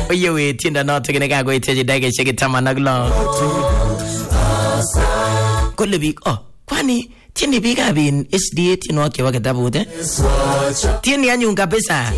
Oye we tienda noto gine kago iteje dage shiki tamanaglo. Kole big kwani tieni big abin SDA tino ke wake tabute. Tieni anyun kabisa.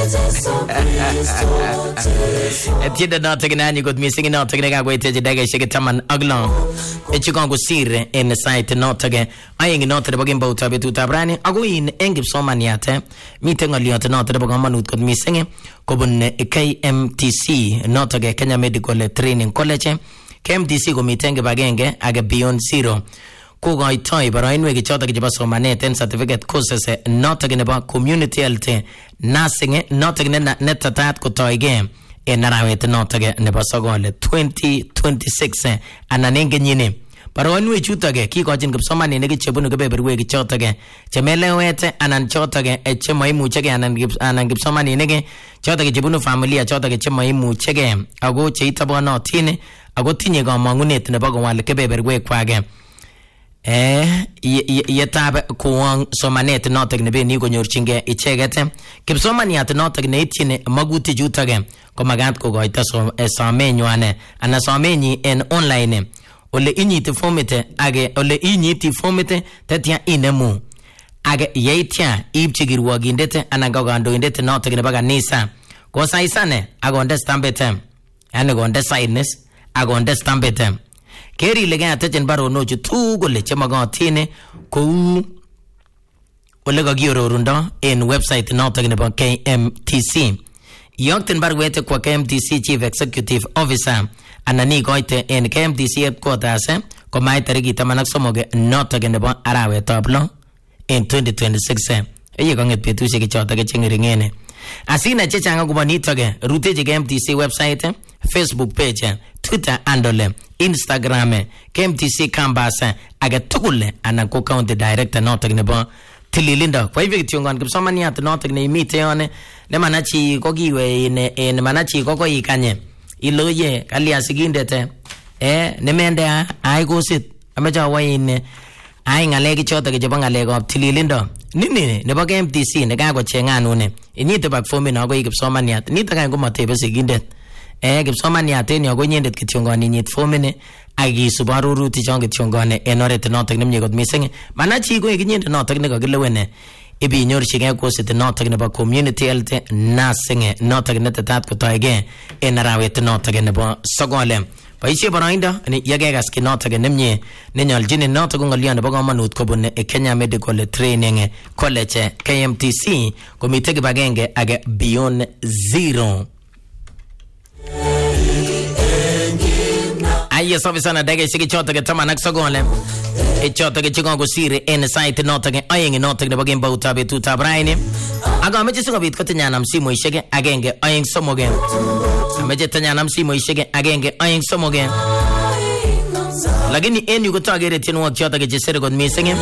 Tienda noto gine anyu god missing noto gine kago iteje dage shiki tamanaglo. Echikongo sire en site noto ge ayeng noto de bagin bauta betu tabrani ago in engip somaniate mitengo liote noto de bagin manut god missing kobun KMTC noto ge Kenya Medical Training College KMTC ko mitenge bagenge age Beyond Zero ko goitoi barainwe ge choto ge jaba somanet en certificate courses noto ge nebo community health nursing noto ge netatat ko toige en arawet noto ge nebo sogole 2026 ananenge nyine barainwe chuto ge kikojin kipsomaninik chebunu kebeberwe ge choto ge chemelewete anan choto ge chemaimuche ge anan kipsomaninik choto ge chebunu familia choto ge chemaimuche ge ago cheitabonotin ago tinye kamangunet nebo kowal kebeberwe kwage yetab kuwang somanet notok nebe ni konyorchinge icheket kipsomaniat notok neityin maguti chutok ko magat kogoito somenywan ana somenyi en online ole inyiti formite age ole inyiti formite tetya inemu age yeitya ibchi kirwogindet anan kandoindet notok nebo kanisa ko saisane agonde stampet ane gonde signes agonde stampet keri lege atechen baronochu tugul chemagatin kou ole kagiororundo en website notok nebo KMTC yokten barwete kwa KMTC Chief Executive Officer anani goite en KMTC headquarters komait tariki 13 notok nebo arawetab lo en 2026 eye konget betusiek chotok chengeringen asina chechang akobo nitok rutechi KMTC website Facebook page Twitter handle Instagram KMTC campus age tugul anan ko county director notok nebo tililindo kwa hivyo kitiongon kipsomaniat notok ne imite yone ne manachi kokiwe en manachi kokoikanye iloye kalia sigindet ne mende ai kosit amecha wain ai ngalek chotok chebo ngalekab tililindo nini nebo KMTC ne kakochenganune inyite bak formi no ko kipsomaniat nitok kan komatebe sigindet kipsomaniat en yo ko nyendet kitiongon inyit formini akisup arorutik chon kitiongon en oret notok nemie kot missing manachi ko ikinyendet notok ne kakilewene ibinyorchigei kosit notok nebo community health nursing notok netetat kotoige en arawet notok nebo sogole boisie boroindo yekekas ki notok nemie nenyolchin notok ko ngolyo nebo komonut kobun Kenya Medical Training College KMTC komite kibagenge age Beyond Zero. Aye sabi sana dege shiki choto ke tamanak sogole choto ke chikongo siri en site noto ke ayeng noto ke bagin bauta betu tabraini aga meje singo bit kote nyanam simo ishege agenge ayeng somoge meje tanyanam simo ishege agenge ayeng somoge lakini enu kutagere tinwo choto ke jisere god misenge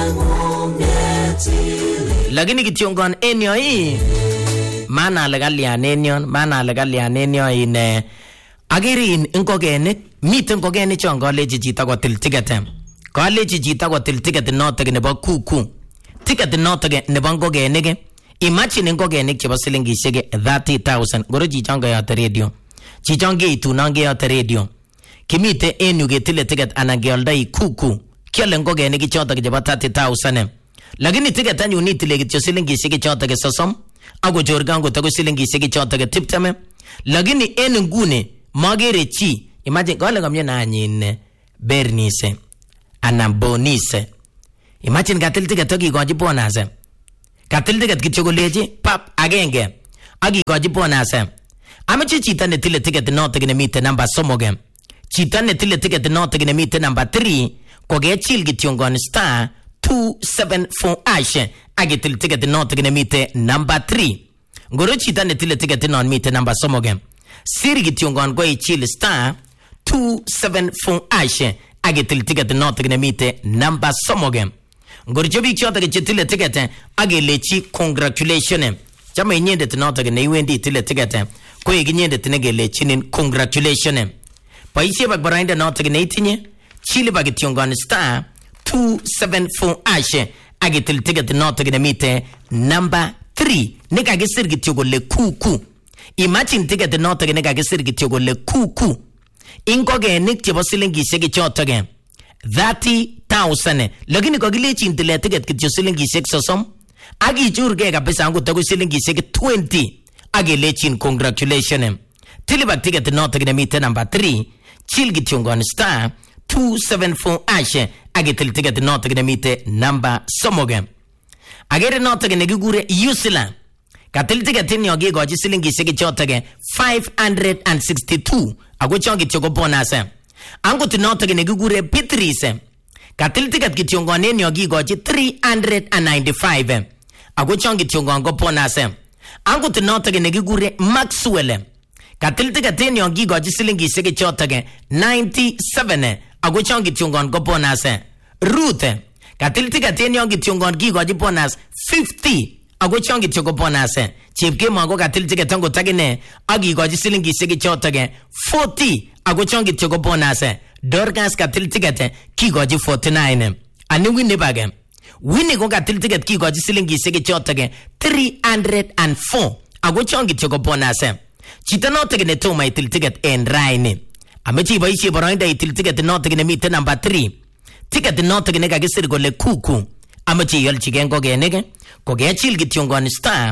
lakini kitiongon enyo hii mana legalia nenyon mana legalia nenyo ine agirin ingogenik miten ngogenik chon kaleji chito kotil ticket kaleji chito kotil ticket notok nebo kuku ticket notok nebo ngogenik imagine ngogenik chebo silingishek 30,000 goro chichon kayote radio chichon keitunon keyote radio kimite en yu ketile ticket anan keoldoi kuku kiole ngogenik chotok chebo 30,000 lakini ticket anyun itile kityo silingishek chotok 30 ako chorgan kotako silingishek chotok 20 lakini en nguni magere chi imagine kole kamye nanyin Bernice anan Bonice imagine katil ticket akikoji bonus katil ticket kityo koleji pap agenge akikoji bonus ameche chito netile ticket notok nemite number 3 chito netile ticket notok nemite number 3 kokechil kityongon star 274 akitil ticket notok nemite number 3 ngoro chito netile ticket non mite number 3 siri kitiongon ko ichil star 274 agetil ticket notok nemite number 3 ngorcho bik chotok chetile ticket agelechi congratulations chama inyendet notok ne iwendi tile ticket ko ikinyendet negelechinin congratulations boisie bak barainda notok ne itinye chili bak kitiongon star 274 agetil ticket notok nemite number 3 nekagisir kityo kole kuku Imagine ticket notok nekakisir kityo kole kuku. Ingogenik chebo silingishek chotok 30,000. Lakini kakilechin tile ticket kityo silingishek 30. Akichurge kabisa angot ako silingishek 20. Akilechin congratulations. Tilibak ticket notok nemite number 3. Chill kityo ngon star 274 ashe. Akitil ticket notok nemite number 3. Agere notok nekikure Yusila. Katil ticket ni oge goji silingishek chotok 562. Ako chongi choko bonus. Angot notok nekikure Beatrice. Katil ticket kityo ngone ni oge goji 395. Ako chongi chongo ngo bonus. Angot notok nekikure Maxwell. Katil ticket ni oge goji silingishek chotok 97. Ako chongi chongo ngo bonus. Ruth. Katil ticket ni oge chongo goji bonus 50. Ako chongi choko bonus. Chipke mago katil ticket tango tagine. Agi goji silingishek chotok 40. Ako chongi choko bonus. Dorcas katil ticket ki goji 49. Ani winni bage. Winni ko katil ticket ki goji silingishek chotok 304. Ako chongi choko bonus. Chita notok ne toma itil ticket en raini. Amechi baishi boroinda itil ticket notok ne mite number 3. Ticket notok ne kakisir kole kuku. Amechi yolchigen kogenege. Kogechil kityongon star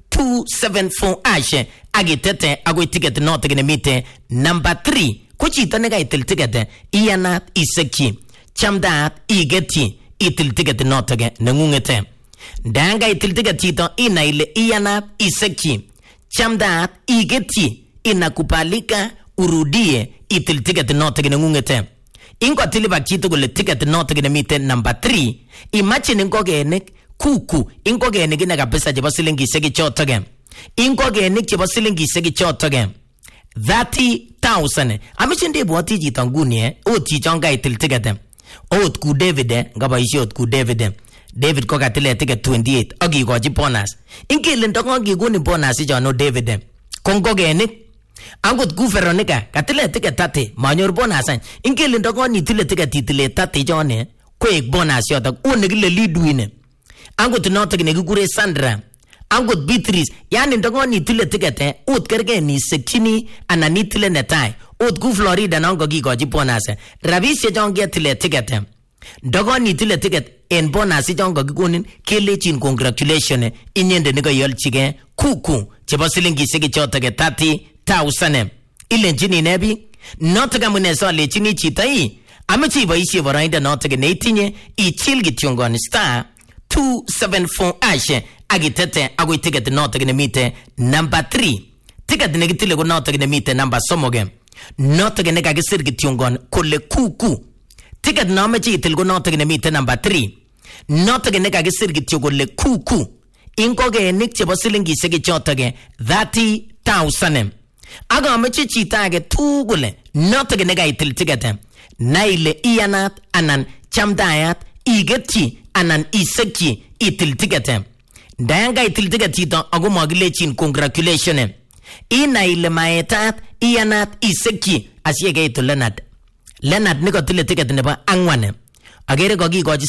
274 ashe. Agitete agoi ticket notok ne mite number 3. Kuchita nega itil ticket iyanat iseki. Chamdaat igeti itil ticket notok ne ngungete. Danga itil ticket chito ina ile iyanat iseki. Chamdaat igeti inakubalika urudie itil ticket notok ne ngungete. Ingo tilibak chito kule ticket notok ne mite number 3. Imagine ingogenik kuku ingogenik ina kabisa chebo silingishek chotok. Ingogenik chebo silingishek chotok 30,000. Amishin debwati chito nguni ot chichonga itil ticket. Ot ku David ngaboisie ot ku David. David ko katile ticket 28 akikochi bonus. Ingele ndongo ngikuni bonus ichono David. Kongogenik angot ku Veronica katile ticket 30 manyor bonus any. Ingele ndongo ni tile ticket itile 30 jone koek bonus yotok onekile Lidwin. Angot notok nekikure Sandra. Angot Beatrice. Yani ndongo ni tile ticket ot kerge ni sekini ana ni tile netai. Ot ku Florida nongo kikochi bonus. Ravishe jonge tile ticket. Ndongo ni tile ticket en bonus jongo kikonin kelechin congratulations inyende nikoyolchige kuku chebo silingishek chotok 30,000. Ilenjini nebi notok amune so lechini chito ii amechi iboisie boroindo notok neitinye ichil kityongon star 274 ashe agitete agoi ticket notok nemite number 3. Ticket nekitile ko notok nemite number 3. Notok nekakisir kityongon kole kuku. Ticket namechi itil ko notok nemite number 3. Notok nekakisir kityo kole kuku. Ingogenik chebo silingishek chotok 30,000. Aga amechi chito age tugul notok nekaitil ticket. Naile iyanat anan chamdayat igetchi anan isekchi itil ticket. Ndayanga itil ticket chito ako magilechin congratulations. Inaile maetat iyanat isekchi asiegeitu Leonard. Leonard nikotile ticket nebo 4. Agere kokikochi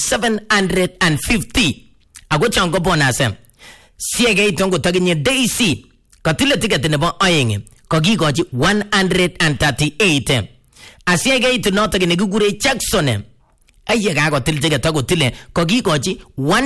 750. Ako chongo bonus. Siegeitu ngotaginye Daisy. Katile ticket nebo 2. Kokikochi 138. Asiegeitu notok nekikure Jackson. Aye kakotil ticket akotile kokikochi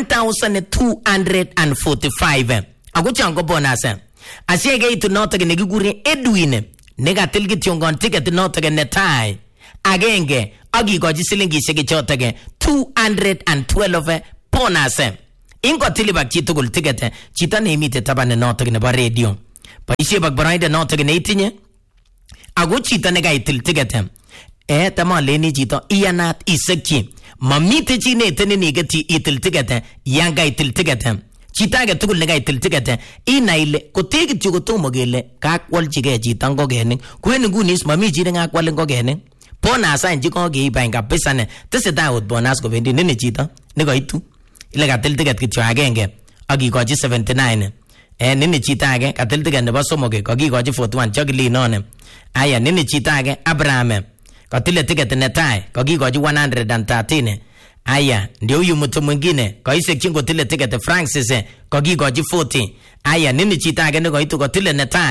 1,245. Ako chongo bonus. Asiegeitu notok nekikure Edwin. Nekatil kityongon ticket notok netai. Agenge akikochi silingishek chotok 212 bonus. Ingo tilibak chitugul ticket chito neimite taban notok nebo radio. Boisie bak boroindo notok neitinye ako chito nekaitil ticket. Tamaleni chito iyanat isekchi. Mamite chi netene niketi itil ticket yan kaitil ticket. Chito age tugul nekaitil ticket inaile kotekit yu kotomo kele kakwalchige chito ngogenik. Kwen nguni mami chi nengakwal ngogenik. Bonus any chikokeibain kabisa ne. Tesetai ot bonus kobendi nini chito nekaitu. Ile katil ticket kityo agenge akikochi 79. Nini chito age katil ticket nebo 3 kakikochi 41 chokilin. Aya nini chito age Abraham katile ticket netai kakikochi 113. Aya ndio huyu mtu mwingine kaisekchi ngotile ticket Francis kakikochi 40. Aya nini chito age nekaitu katile netai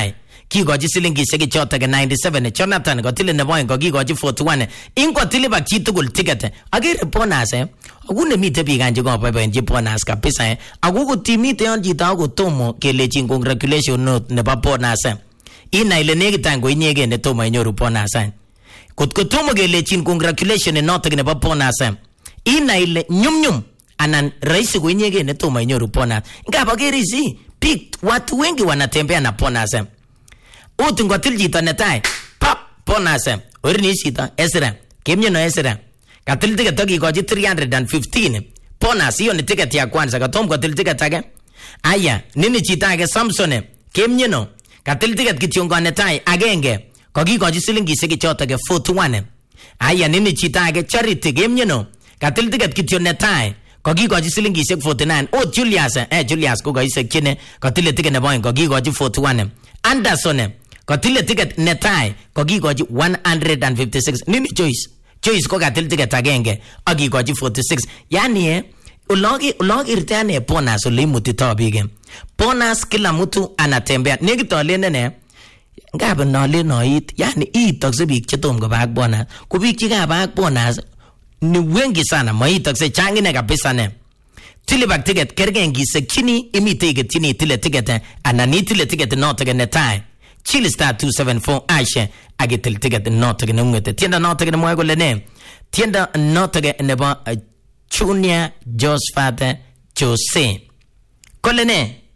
kigochi silingishek chotok 97. Jonathan kotile nebo oeng kokigochi 41. Ingotile bak chitugul ticket. Agere bonus akune mite biik anje koboiboenji bonus kabisa ako kotimite yon chito akotomo kelechin congratulation note nebo bonus ina ile nekit tango inyege ne tomo inyoru bonus kotko tomo kelechin congratulation notok nebo bonus ina ile nyumnyum anan rahisi ko inyege ne tomo inyoru bonus ngap agere si pick watu wengi wanatembea na bonus uti ngotil chito netai pop bonus orini chito Ezra kemnyeno Ezra katil ticket akikochi 315 bonus hiyo ni ticket ya kwanza katom katil ticket age aya nini chito age Samson kemnyeno katil ticket kityo netai agenge kokikochi silingishek chotok 41 aya nini chito age Charity kemnyeno katil ticket kityo netai kokikochi silingishek 49 Julius ko kaisekchine katile ticket nebo oeng kokikochi 41 Anderson katile ticket netai kokikochi 156 nini Joyce ko katil ticket agenge akikochi 46 yani ulogi irtane bonus ulimutito biik bonus kila mtu anatembea nekitolene ne ngap nole noit yani iitokse biik chetom kobak bonus ko biik chekabak bonus ni wengi sana maitokse changine kabisa ne tile bak ticket kergengisekchini imite iketchini tile ticket anan itile ticket notok netai Chili star 274 Aisha agitil ticket notok ngete tienda notok mwa kole ne tienda notok nebo Junior Josephat Jose kole ne